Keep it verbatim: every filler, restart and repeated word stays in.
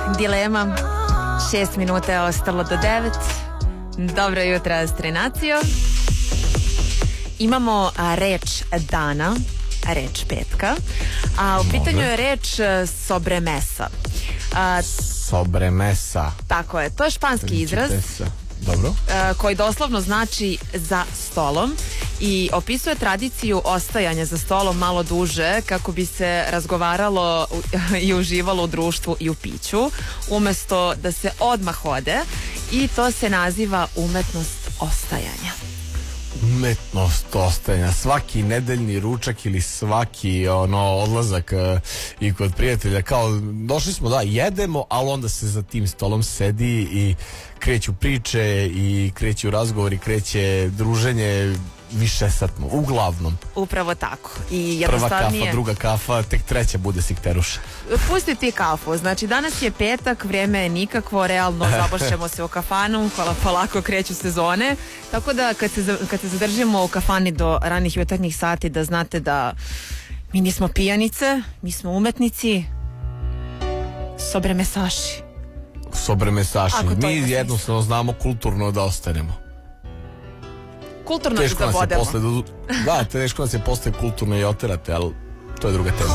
dilema. Šest minuta je ostalo do devet. Dobro jutro, Strenacio. Imamo a, reč dana, reč petka, a u Može. pitanju je reč a, sobremesa. A, Sobremesa. tako je, to je španski izraz Dobro. a, koji doslovno znači za stolom i opisuje tradiciju ostajanja za stolom malo duže kako bi se razgovaralo i uživalo u društvu i u piću umesto da se odmah ode, i to se naziva umetnost ostajanja. Umetnost ostajanja, svaki nedeljni ručak ili svaki ono odlazak uh, i kod prijatelja, kao došli smo da jedemo, ali onda se za tim stolom sedi i kreću priče i kreću razgovori, kreće druženje višesatno, uglavnom. Upravo tako. I Prva jednostavnije... kafa, druga kafa, tek treća bude sikteruša. Pusti ti kafu, znači danas je petak, vrijeme je nikakvo, realno zabošćemo se u kafanu, polako kreću sezone, tako da kad se, kad se zadržimo u kafani do ranih jutarnjih sati, da znate da mi nismo pijanice, mi smo umetnici, sobremesaši. Sobremesaši. Ako to ima Mi smisla. jednostavno znamo kulturno da ostanemo. Kulturno Teško nas je zabodemo. posle da, da, teško nas je posle kulturno i oterate, ali to je druga tema.